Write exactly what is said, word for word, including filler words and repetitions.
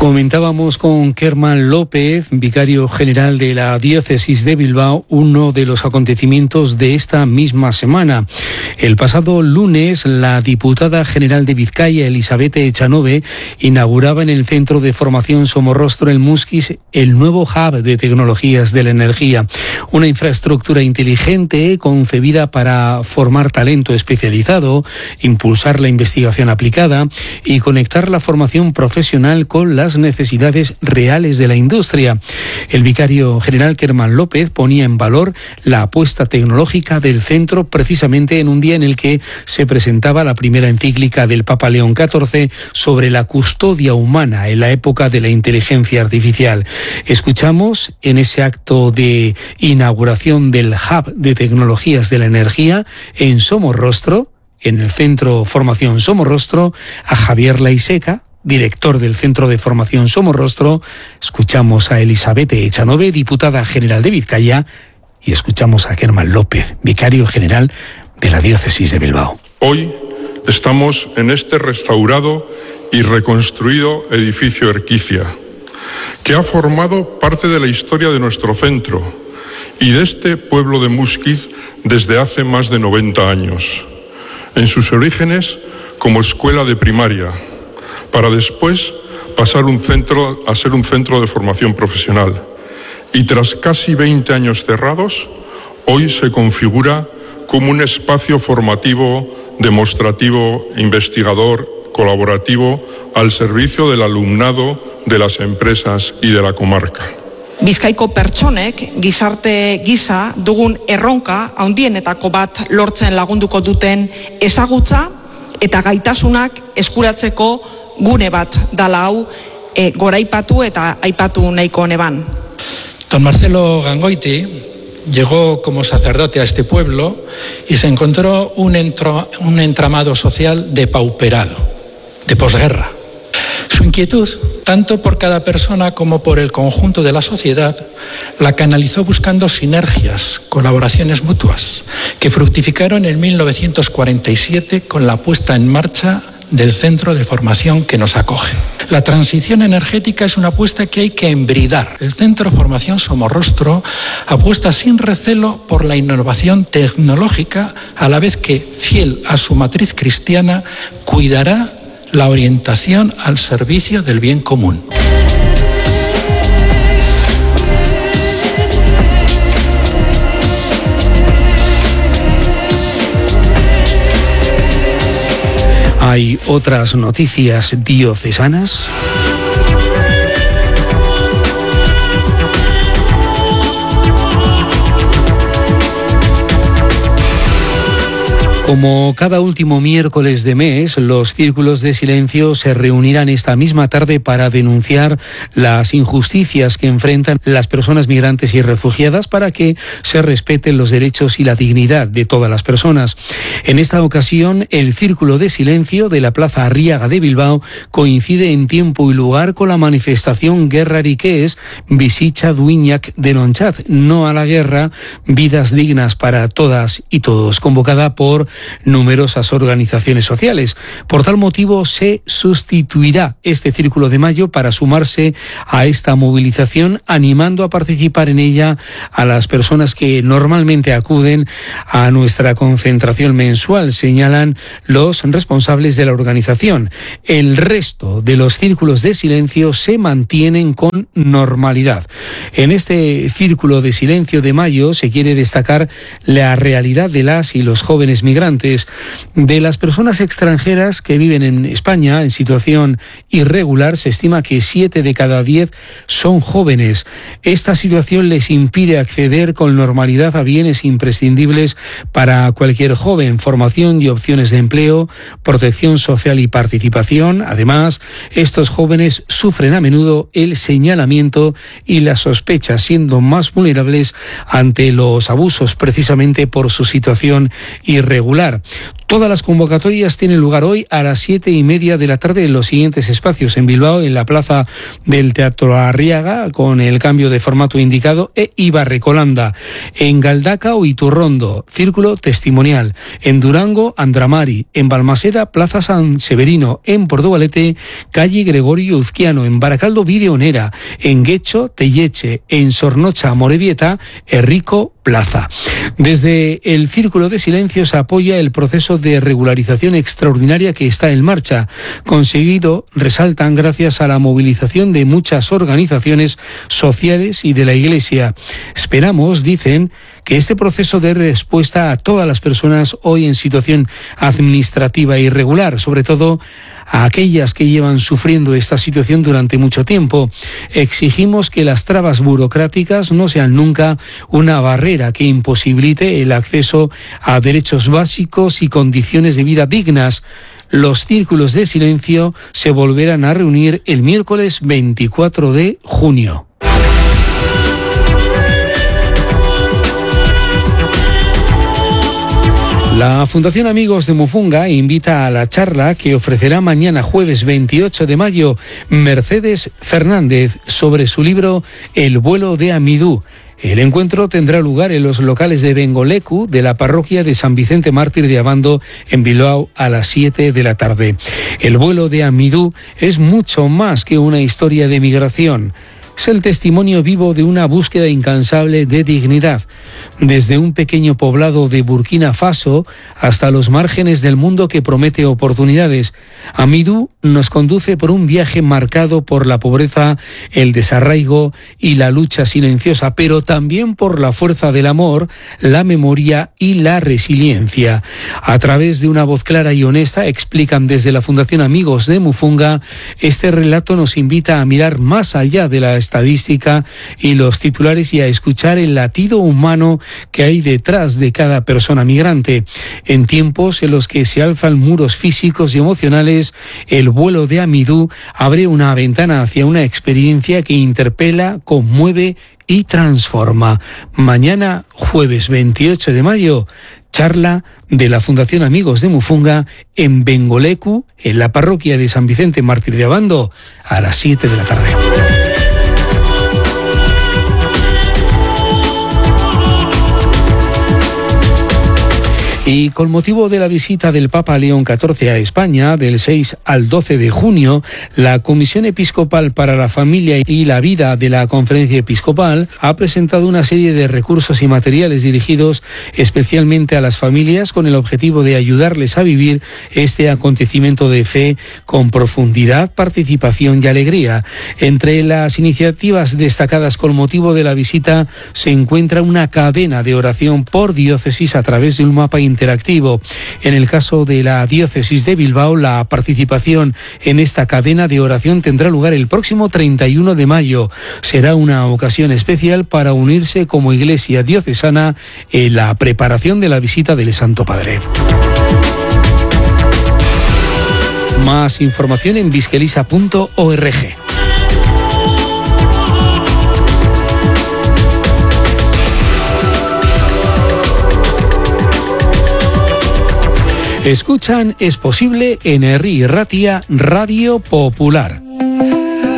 Comentábamos con Kerman López, vicario general de la diócesis de Bilbao, uno de los acontecimientos de esta misma semana. El pasado lunes, la diputada general de Vizcaya, Elizabeth Echanove, inauguraba en el Centro de Formación Somorrostro el Musquis el nuevo hub de tecnologías de la energía, una infraestructura inteligente concebida para formar talento especializado, impulsar la investigación aplicada y conectar la formación profesional con las necesidades reales de la industria. El vicario general Kerman López ponía en valor la apuesta tecnológica del centro precisamente en un día en el que se presentaba la primera encíclica del Papa León catorce sobre la custodia humana en la época de la inteligencia artificial. Escuchamos en ese acto de inauguración del Hub de Tecnologías de la Energía en Somorrostro, en el Centro Formación Somorrostro, a Javier Laiseca, director del Centro de Formación Somorrostro. Escuchamos a Elizabeth Echanove, diputada general de Vizcaya, y escuchamos a Kerman López, vicario general de la diócesis de Bilbao. Hoy estamos en este restaurado y reconstruido edificio Erquicia, que ha formado parte de la historia de nuestro centro y de este pueblo de Musquiz desde hace más de noventa años. En sus orígenes como escuela de primaria, para después pasar un centro, a ser un centro de formación profesional. Y tras casi veinte años cerrados, hoy se configura como un espacio formativo, demostrativo, investigador, colaborativo, al servicio del alumnado, de las empresas y de la comarca. Bizkaiko pertsonek gizarte gisa dugun erronka handienetako bat lortzen lagunduko duten ezagutza eta gaitasunak eskuratzeko gune bat dala hau e, goraipatu eta aipatu nahiko neban. Don Marcelo Gangoiti llegó como sacerdote a este pueblo y se encontró un, entro, un entramado social depauperado, de posguerra. Su inquietud, tanto por cada persona como por el conjunto de la sociedad, la canalizó buscando sinergias, colaboraciones mutuas, que fructificaron en mil novecientos cuarenta y siete con la puesta en marcha del centro de formación que nos acoge. La transición energética es una apuesta que hay que embridar. El Centro de Formación Somorrostro apuesta sin recelo por la innovación tecnológica, a la vez que, fiel a su matriz cristiana, cuidará la orientación al servicio del bien común. Hay otras noticias diocesanas. Como cada último miércoles de mes, los círculos de silencio se reunirán esta misma tarde para denunciar las injusticias que enfrentan las personas migrantes y refugiadas para que se respeten los derechos y la dignidad de todas las personas. En esta ocasión, el círculo de silencio de la Plaza Arriaga de Bilbao coincide en tiempo y lugar con la manifestación Guerrari que es Bizitza Duinak Denontxat, no a la guerra, vidas dignas para todas y todos, convocada por numerosas organizaciones sociales. Por tal motivo se sustituirá este Círculo de Mayo para sumarse a esta movilización, animando a participar en ella a las personas que normalmente acuden a nuestra concentración mensual, señalan los responsables de la organización. El resto de los círculos de silencio se mantienen con normalidad. En este Círculo de Silencio de Mayo se quiere destacar la realidad de las y los jóvenes migrantes, de las personas extranjeras que viven en España en situación irregular. Se estima que siete de cada diez son jóvenes. Esta situación les impide acceder con normalidad a bienes imprescindibles para cualquier joven: formación y opciones de empleo, protección social y participación. Además, estos jóvenes sufren a menudo el señalamiento y la sospecha, siendo más vulnerables ante los abusos precisamente por su situación irregular. irregular. Todas las convocatorias tienen lugar hoy a las siete y media de la tarde en los siguientes espacios: en Bilbao, en la plaza del Teatro Arriaga, con el cambio de formato indicado, e Ibarrecolanda; en Galdacao, Iturrondo, Círculo Testimonial; en Durango, Andramari; en Balmaseda, Plaza San Severino; en Portugalete, calle Gregorio Uzquiano; en Baracaldo, Videonera; en Guecho, Telleche; en Sornocha, Morevieta, Errico Plaza. Desde el Círculo de Silencio se apoya el proceso de regularización extraordinaria que está en marcha, conseguido, resaltan, gracias a la movilización de muchas organizaciones sociales y de la Iglesia. Esperamos, dicen, que este proceso dé respuesta a todas las personas hoy en situación administrativa irregular, sobre todo a aquellas que llevan sufriendo esta situación durante mucho tiempo. Exigimos que las trabas burocráticas no sean nunca una barrera que imposibilite el acceso a derechos básicos y condiciones de vida dignas. Los círculos de silencio se volverán a reunir el miércoles veinticuatro de junio. La Fundación Amigos de Mufunga invita a la charla que ofrecerá mañana jueves veintiocho de mayo Mercedes Fernández sobre su libro El vuelo de Amidú. El encuentro tendrá lugar en los locales de Bengoleku de la parroquia de San Vicente Mártir de Abando en Bilbao a las siete de la tarde. El vuelo de Amidú es mucho más que una historia de migración. Es el testimonio vivo de una búsqueda incansable de dignidad, desde un pequeño poblado de Burkina Faso hasta los márgenes del mundo que promete oportunidades. Amidú nos conduce por un viaje marcado por la pobreza, el desarraigo y la lucha silenciosa, pero también por la fuerza del amor, la memoria y la resiliencia. A través de una voz clara y honesta, explican desde la Fundación Amigos de Mufunga, este relato nos invita a mirar más allá de la estadística y los titulares y a escuchar el latido humano que hay detrás de cada persona migrante. En tiempos en los que se alzan muros físicos y emocionales, el vuelo de Amidú abre una ventana hacia una experiencia que interpela, conmueve y transforma. Mañana, jueves veintiocho de mayo, charla de la Fundación Amigos de Mufunga en Bengoleku, en la parroquia de San Vicente Mártir de Abando, a las siete de la tarde. Y con motivo de la visita del Papa León catorce a España del seis al doce de junio, la Comisión Episcopal para la Familia y la Vida de la Conferencia Episcopal ha presentado una serie de recursos y materiales dirigidos especialmente a las familias con el objetivo de ayudarles a vivir este acontecimiento de fe con profundidad, participación y alegría. Entre las iniciativas destacadas con motivo de la visita se encuentra una cadena de oración por diócesis a través de un mapa interactivo. En el caso de la diócesis de Bilbao, la participación en esta cadena de oración tendrá lugar el próximo treinta y uno de mayo. Será una ocasión especial para unirse como iglesia diocesana en la preparación de la visita del Santo Padre. Más información en biskelisa punto org. Escuchan Es Posible en Herri Ratia Radio Popular.